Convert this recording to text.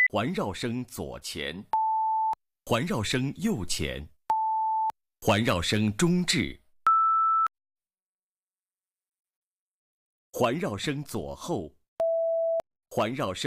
环绕声左前，环绕声右前，环绕声中置，环绕声左后，环绕声